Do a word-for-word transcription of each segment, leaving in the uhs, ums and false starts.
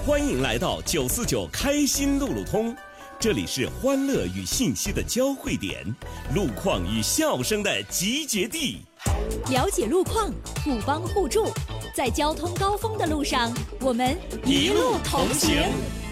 欢迎来到九四九开心路路通，这里是欢乐与信息的交汇点，路况与笑声的集结地。 了解路况，互帮互助，在交通高峰的路上，我们一路同行。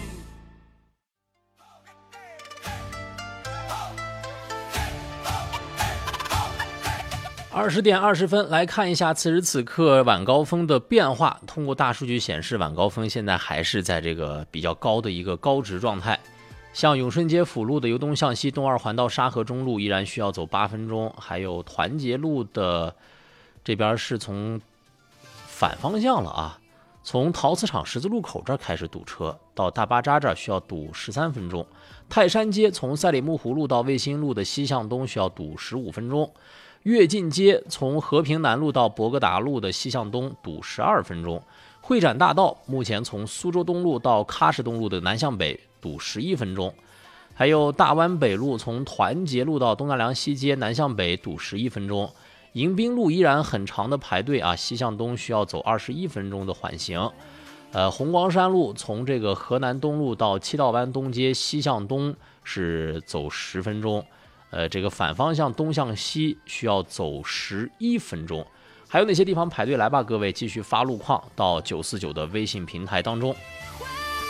二十点二十分，来看一下此时此刻晚高峰的变化。通过大数据显示，晚高峰现在还是在这个比较高的一个高值状态。像永顺街辅路的由东向西东二环到沙河中路依然需要走八分钟，还有团结路的这边是从反方向了啊，从陶瓷厂十字路口这儿开始堵车，到大巴扎这儿需要堵十三分钟。泰山街从赛里木湖路到卫星路的西向东需要堵十五分钟。跃进街从和平南路到博格达路的西向东堵十二分钟，会展大道目前从苏州东路到喀什东路的南向北堵十一分钟，还有大湾北路从团结路到东大梁西街南向北堵十一分钟，迎宾路依然很长的排队啊，西向东需要走二十一分钟的缓行。呃，红光山路从这个河南东路到七道湾东街西向东是走十分钟。呃，这个反方向东向西需要走十一分钟，还有哪些地方排队？来吧，各位继续发路况到九四九的微信平台当中。 欢